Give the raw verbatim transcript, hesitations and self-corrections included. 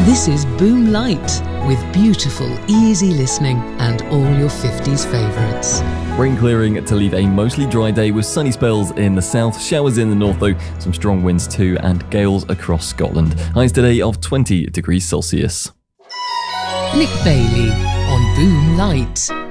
This is Boom Light, with beautiful, easy listening and all your fifties favourites. Rain clearing to leave a mostly dry day with sunny spells in the south, showers in the north though, some strong winds too, and gales across Scotland. Highs today of twenty degrees Celsius. Nick Bailey on Boom Light.